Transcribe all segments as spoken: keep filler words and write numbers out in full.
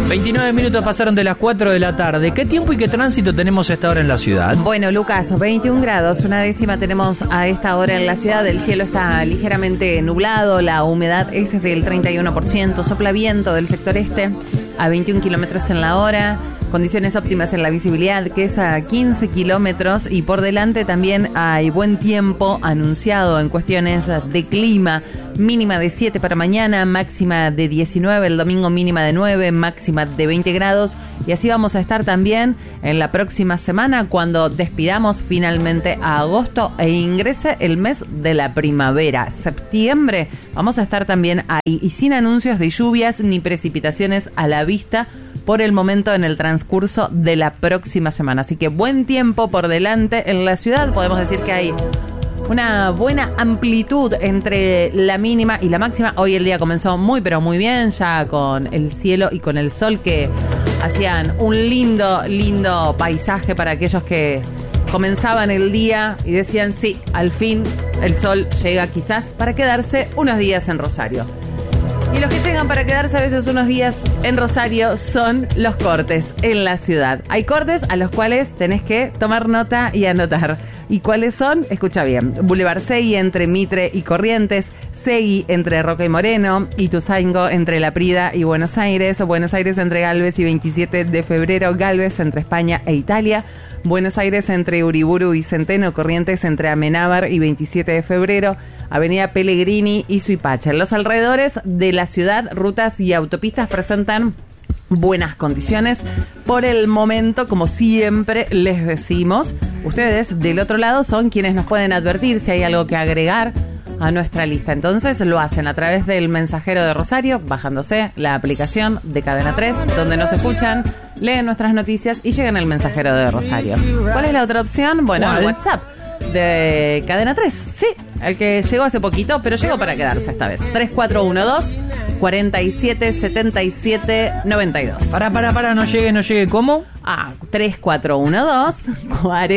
veintinueve minutos pasaron de las cuatro de la tarde. ¿Qué tiempo y qué tránsito tenemos a esta hora en la ciudad? Bueno, Lucas, veintiún grados, una décima tenemos a esta hora en la ciudad. El cielo está ligeramente nublado, la humedad es del treinta y uno por ciento, sopla viento del sector este a veintiún kilómetros en la hora. Condiciones óptimas en la visibilidad, que es a quince kilómetros, y por delante también hay buen tiempo anunciado en cuestiones de clima. Mínima de siete para mañana, máxima de diecinueve, el domingo mínima de nueve, máxima de veinte grados. Y así vamos a estar también en la próxima semana, cuando despidamos finalmente a agosto e ingrese el mes de la primavera. Septiembre vamos a estar también ahí, y sin anuncios de lluvias ni precipitaciones a la vista por el momento en el transcurso de la próxima semana. Así que buen tiempo por delante en la ciudad. Podemos decir que hay una buena amplitud entre la mínima y la máxima. Hoy el día comenzó muy pero muy bien, ya con el cielo y con el sol que hacían un lindo, lindo paisaje para aquellos que comenzaban el día y decían sí, al fin el sol llega quizás para quedarse unos días en Rosario. Y los que llegan para quedarse a veces unos días en Rosario son los cortes en la ciudad. Hay cortes a los cuales tenés que tomar nota y anotar. ¿Y cuáles son? Escucha bien. Boulevard Segui entre Mitre y Corrientes, Segui entre Roca y Moreno, Ituzaingó entre La Prida y Buenos Aires, Buenos Aires entre Galvez y veintisiete de febrero, Galvez entre España e Italia, Buenos Aires entre Uriburu y Centeno, Corrientes entre Amenábar y veintisiete de febrero, Avenida Pellegrini y Suipacha. En los alrededores de la ciudad, rutas y autopistas presentan buenas condiciones. Por el momento, como siempre les decimos, ustedes del otro lado son quienes nos pueden advertir si hay algo que agregar a nuestra lista. Entonces lo hacen a través del Mensajero de Rosario, bajándose la aplicación de Cadena tres, donde nos escuchan, leen nuestras noticias y llegan al Mensajero de Rosario. ¿Cuál es la otra opción? Bueno, ¿Cuál? el WhatsApp de Cadena tres, sí, el que llegó hace poquito, pero llegó para quedarse esta vez. tres cuatro uno dos, cuatro siete siete siete, nueve dos. Para, para, para, no llegue, no llegue, ¿cómo? Ah, tres cuatro uno dos, cuatro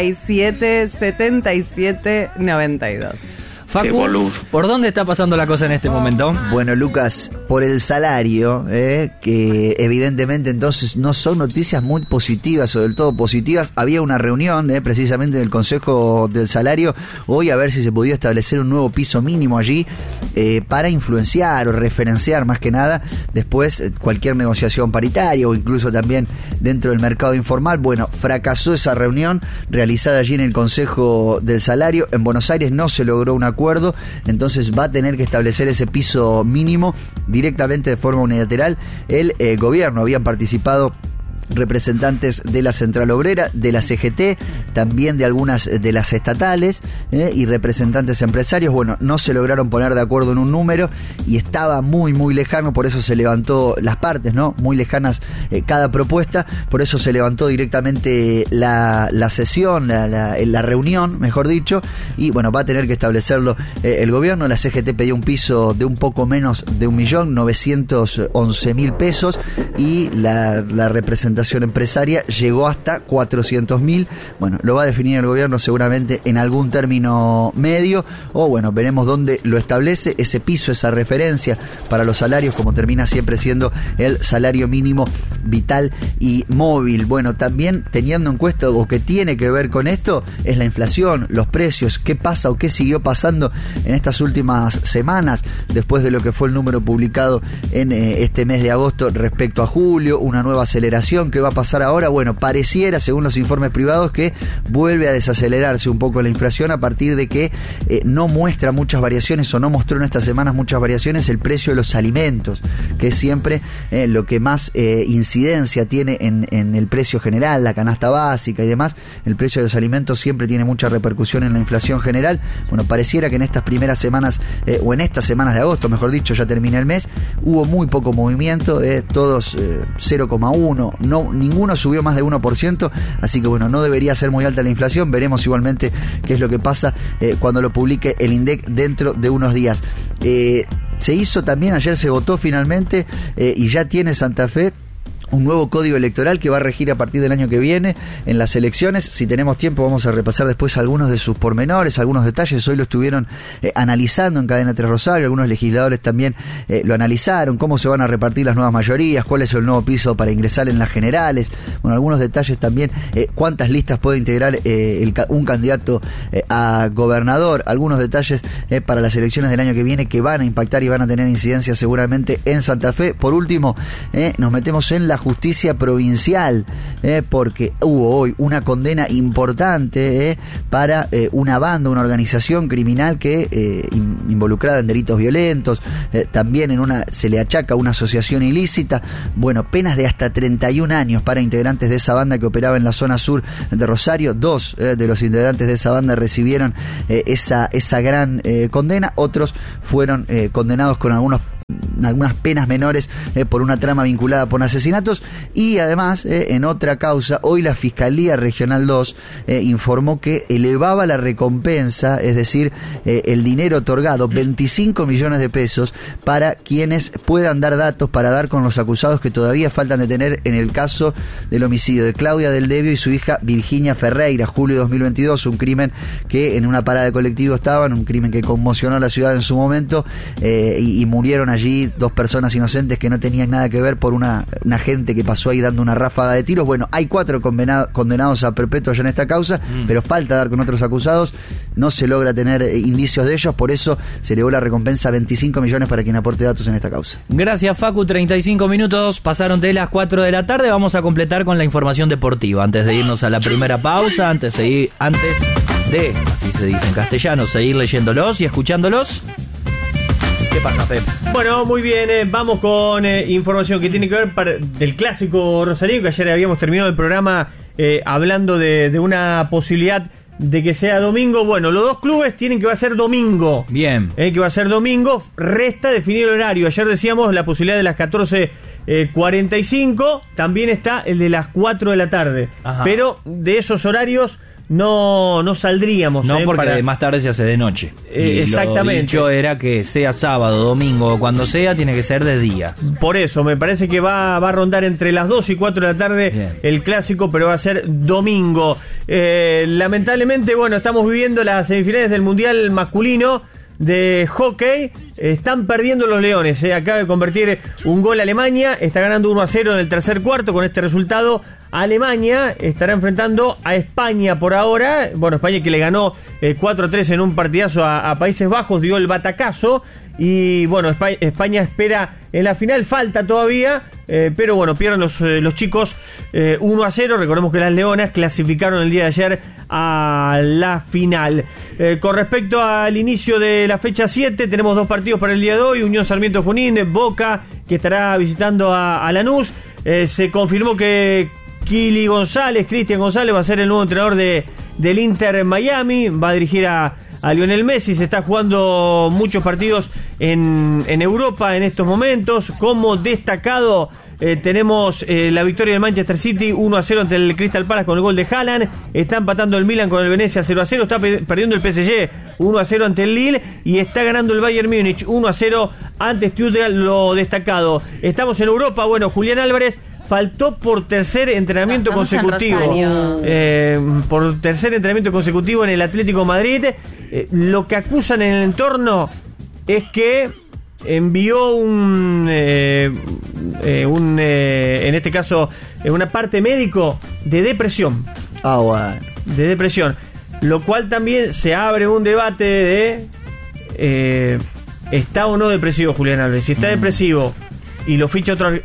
siete siete siete, nueve dos. Facu, ¿por dónde está pasando la cosa en este momento? Bueno, Lucas, por el salario, eh, que evidentemente entonces no son noticias muy positivas o del todo positivas. Había una reunión eh, precisamente del Consejo del Salario hoy a ver si se podía establecer un nuevo piso mínimo allí eh, para influenciar o referenciar más que nada después eh, cualquier negociación paritaria o incluso también dentro del mercado informal. Bueno, fracasó esa reunión realizada allí en el Consejo del Salario. En Buenos Aires no se logró un acuerdo. Entonces va a tener que establecer ese piso mínimo directamente de forma unilateral el eh, gobierno. Habían participado representantes de la Central Obrera, de la C G T, también de algunas de las estatales eh, y representantes empresarios. Bueno, no se lograron poner de acuerdo en un número y estaba muy muy lejano, por eso se levantó las partes, ¿no? Muy lejanas eh, cada propuesta, por eso se levantó directamente la, la sesión, la, la, la reunión, mejor dicho, y bueno, va a tener que establecerlo eh, el gobierno. La C G T pedía un piso de un poco menos de un millón novecientos once mil pesos y la, la representación empresaria llegó hasta cuatrocientos mil. Bueno, lo va a definir el gobierno seguramente en algún término medio, o bueno, veremos dónde lo establece ese piso, esa referencia para los salarios, como termina siempre siendo el salario mínimo vital y móvil. Bueno, también teniendo en cuenta o que tiene que ver con esto es la inflación, los precios, qué pasa o qué siguió pasando en estas últimas semanas después de lo que fue el número publicado en eh, este mes de agosto respecto a julio, una nueva aceleración. ¿Qué va a pasar ahora? Bueno, pareciera, según los informes privados, que vuelve a desacelerarse un poco la inflación a partir de que eh, no muestra muchas variaciones o no mostró en estas semanas muchas variaciones el precio de los alimentos, que es siempre eh, lo que más eh, incidencia tiene en, en el precio general, la canasta básica y demás. El precio de los alimentos siempre tiene mucha repercusión en la inflación general. Bueno, pareciera que en estas primeras semanas, eh, o en estas semanas de agosto, mejor dicho, ya termina el mes, hubo muy poco movimiento, eh, todos eh, cero coma uno, no, ninguno subió más de uno por ciento, así que bueno, no debería ser muy alta la inflación. Veremos igualmente qué es lo que pasa eh, cuando lo publique el INDEC dentro de unos días. Eh, se hizo también, ayer se votó finalmente eh, y ya tiene Santa Fe un nuevo código electoral que va a regir a partir del año que viene en las elecciones. Si tenemos tiempo vamos a repasar después algunos de sus pormenores, algunos detalles. Hoy lo estuvieron eh, analizando en Cadena Tres Rosario, algunos legisladores también eh, lo analizaron, cómo se van a repartir las nuevas mayorías, cuál es el nuevo piso para ingresar en las generales, bueno, algunos detalles también, eh, cuántas listas puede integrar eh, el, un candidato eh, a gobernador, algunos detalles eh, para las elecciones del año que viene que van a impactar y van a tener incidencia seguramente en Santa Fe. Por último, eh, nos metemos en la justicia provincial, eh, porque hubo hoy una condena importante eh, para eh, una banda, una organización criminal que eh, in, involucrada en delitos violentos, eh, también en una se le achaca una asociación ilícita. Bueno, penas de hasta treinta y un años para integrantes de esa banda que operaba en la zona sur de Rosario. Dos eh, de los integrantes de esa banda recibieron eh, esa, esa gran eh, condena, otros fueron eh, condenados con algunos algunas penas menores eh, por una trama vinculada por asesinatos. Y además eh, en otra causa, hoy la Fiscalía Regional dos eh, informó que elevaba la recompensa, es decir, eh, el dinero otorgado, veinticinco millones de pesos, para quienes puedan dar datos para dar con los acusados que todavía faltan detener en el caso del homicidio de Claudia Del Devio y su hija Virginia Ferreira, julio de dos mil veintidós, un crimen que en una parada de colectivo estaban, un crimen que conmocionó a la ciudad en su momento, eh, y, y murieron allí dos personas inocentes que no tenían nada que ver por una, una gente que pasó ahí dando una ráfaga de tiros. Bueno, hay cuatro condenados, condenados a perpetua ya en esta causa, mm. pero falta dar con otros acusados, no se logra tener eh, indicios de ellos, por eso se elevó la recompensa a veinticinco millones para quien aporte datos en esta causa. Gracias, Facu. treinta y cinco minutos pasaron de las cuatro de la tarde. Vamos a completar con la información deportiva antes de irnos a la primera pausa, antes de ir, antes de, así se dice en castellano, seguir leyéndolos y escuchándolos. ¿Qué pasa, Pep? Bueno, muy bien, eh, vamos con eh, información que tiene que ver para, del clásico rosarino, que ayer habíamos terminado el programa eh, hablando de, de una posibilidad de que sea domingo. Bueno, los dos clubes tienen que va a ser domingo. Bien. Eh, que va a ser domingo, resta definir el horario. Ayer decíamos la posibilidad de las catorce cuarenta y cinco, también está el de las cuatro de la tarde. Ajá. Pero de esos horarios no no saldríamos. No, eh, porque para... más tarde se hace de noche. Eh, exactamente. Lo dicho era que sea sábado, domingo o cuando sea, tiene que ser de día. Por eso, me parece que va, va a rondar entre las dos y cuatro de la tarde. Bien. El clásico, pero va a ser domingo. Eh, lamentablemente, bueno, estamos viviendo las semifinales del Mundial masculino de hockey. Están perdiendo los Leones, eh. Acaba de convertir un gol Alemania, está ganando uno a cero en el tercer cuarto. Con este resultado, Alemania estará enfrentando a España por ahora. Bueno, España que le ganó eh, cuatro a tres en un partidazo a, a Países Bajos, dio el batacazo. Y bueno, España, España espera en la final, falta todavía, eh, pero bueno, pierden los, eh, los chicos eh, uno a cero. Recordemos que las Leonas clasificaron el día de ayer a la final. Eh, con respecto al inicio de la fecha siete, tenemos dos partidos para el día de hoy. Unión Sarmiento Junín, Boca, que estará visitando a, a Lanús. Eh, se confirmó que Kili González, Cristian González, va a ser el nuevo entrenador de, del Inter Miami, va a dirigir a, a Lionel Messi. Se está jugando muchos partidos en, en Europa en estos momentos. Como destacado, eh, tenemos eh, la victoria del Manchester City uno a cero ante el Crystal Palace con el gol de Haaland. Está empatando el Milan con el Venecia cero a cero. Está pe- perdiendo el P S G uno a cero ante el Lille. Y está ganando el Bayern Múnich uno a cero ante Stuttgart. Lo destacado. Estamos en Europa. Bueno, Julián Álvarez faltó por tercer entrenamiento Estamos consecutivo. Eh, por tercer entrenamiento consecutivo en el Atlético Madrid. Eh, lo que acusan en el entorno es que envió un, eh, eh, un eh, en este caso, eh, una parte médico de depresión. Ah, bueno. De depresión. Lo cual también se abre un debate de eh, ¿está o no depresivo Julián Álvarez? Si está mm. depresivo y lo ficha otro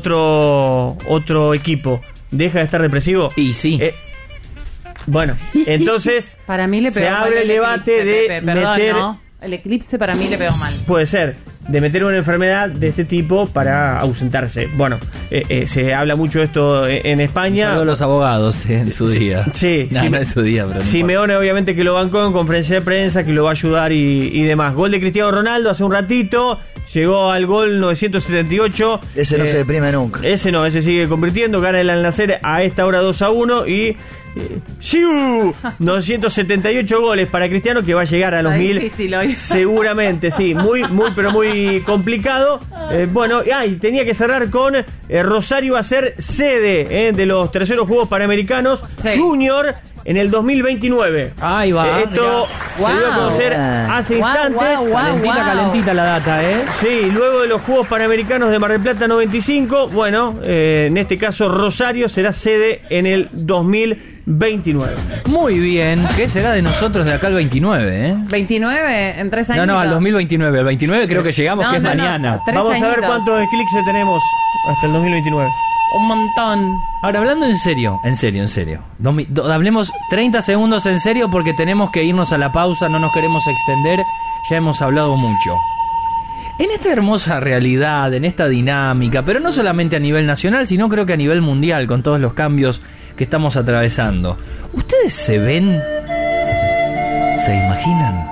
otro otro equipo, ¿deja de estar depresivo? Y sí. Eh, bueno, entonces para mí le pegó se abre el debate eclipse, de Pepe, perdón, meter... ¿no? El eclipse para mí le pegó mal. Puede ser, de meter una enfermedad de este tipo para ausentarse. Bueno, eh, eh, se habla mucho de esto en España. Solo los abogados en su día. Sí, no, sí. No en su día, pero no Simeone obviamente que lo bancó en conferencia de prensa, que lo va a ayudar y, y demás. Gol de Cristiano Ronaldo hace un ratito. llegó al gol novecientos setenta y ocho. Ese no eh, se deprime nunca. Ese no, ese sigue convirtiendo. Gana el Al-Nassr a esta hora dos a uno. Y eh, ¡Shiu! novecientos setenta y ocho goles para Cristiano, que va a llegar a los Está mil. difícil hoy. Seguramente, sí. Muy, muy, pero muy complicado. Eh, bueno, ah, y tenía que cerrar con eh, Rosario va a ser sede eh, de los terceros Juegos Panamericanos Sí. Junior en el dos mil veintinueve. Ahí va. Eh, esto mirá. se dio a conocer Wow. hace Guau, instantes. guau, guau. Calentita, wow. calentita la data, ¿eh? Sí, luego de los Juegos Panamericanos de Mar del Plata noventa y cinco, bueno, eh, en este caso Rosario será sede en el dos mil veintinueve. Muy bien. ¿Qué será de nosotros de acá al veintinueve, eh? veintinueve en tres No, años. no, al dos mil veintinueve. Al veintinueve creo que llegamos, No, que es no, no. mañana. Tres Vamos a ver añitos. cuántos clics tenemos hasta el dos mil veintinueve. Un montón. Ahora, hablando en serio, en serio, en serio. Domi- do- hablemos treinta segundos en serio porque tenemos que irnos a la pausa, no nos queremos extender, ya hemos hablado mucho. En esta hermosa realidad, en esta dinámica, pero no solamente a nivel nacional, sino creo que a nivel mundial, con todos los cambios que estamos atravesando. ¿Ustedes se ven? ¿Se imaginan?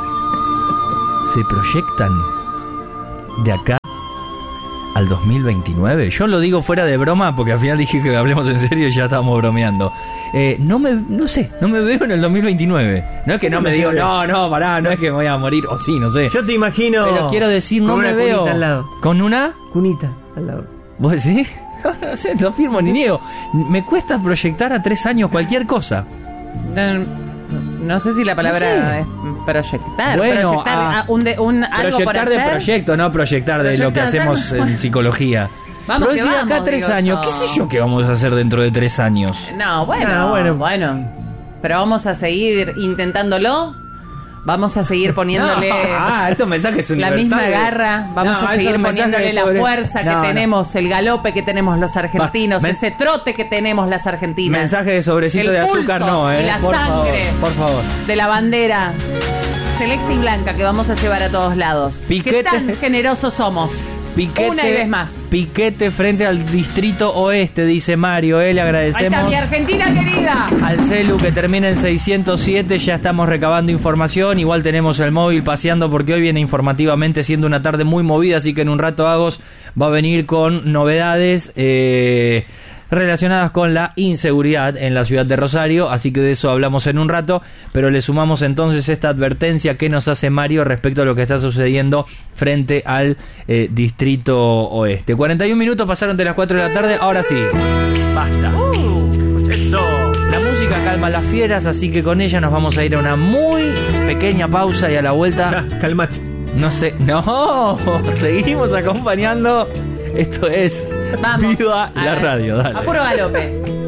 ¿Se proyectan de acá al dos mil veintinueve? Yo lo digo fuera de broma porque al final dije que hablemos en serio y ya estábamos bromeando. Eh, no me, no sé, no me veo en el dos mil veintinueve. No es que no ¿Cómo me te digo, ves? no, no, pará, no es que me voy a morir, o sí, no sé. Yo te imagino. Pero quiero decir, no con me una veo. cunita al lado. ¿Con una? Cunita al lado. ¿Vos decís? No sé, no firmo ni niego. Me cuesta proyectar a tres años cualquier cosa. No, no sé si la palabra es proyectar. Bueno, proyectar ah, a un de, un, algo por Proyectar de hacer. proyecto, no proyectar de lo que Proyectar, hacemos bueno. en psicología. Vamos Pero que si de acá vamos, a tres digo años, yo. ¿qué sé yo qué vamos a hacer dentro de tres años? No, bueno, Ah, bueno. bueno. Pero vamos a seguir intentándolo. Vamos a seguir poniéndole No, ah, estos mensajes la universales. misma garra. Vamos No, a esos seguir mensajes poniéndole la sobre- fuerza que No, no. tenemos, el galope que tenemos los argentinos, Basta. Men- ese trote que tenemos las argentinas. Mensaje de sobrecito El de azúcar, pulso no, eh. y la por sangre. favor, por favor. De la bandera selecta y blanca que vamos a llevar a todos lados. ¿Qué Piquete. tan generosos somos? Piquete, Una y vez más. Piquete frente al distrito oeste, dice Mario. Eh, le Ahí agradecemos. está mi Argentina querida. Al celu que termina en seiscientos siete, ya estamos recabando información. Igual tenemos el móvil paseando porque hoy viene informativamente siendo una tarde muy movida, así que en un rato Agos va a venir con novedades eh, relacionadas con la inseguridad en la ciudad de Rosario, así que de eso hablamos en un rato, pero le sumamos entonces esta advertencia que nos hace Mario respecto a lo que está sucediendo frente al eh, distrito oeste. cuarenta y un minutos pasaron de las cuatro de la tarde, ahora sí, basta. Eso. La música calma las fieras, así que con ella nos vamos a ir a una muy pequeña pausa y a la vuelta, Ya, calmate. no sé, no, seguimos acompañando. Esto es Vamos. Viva A la ver. radio, dale. A puro galope.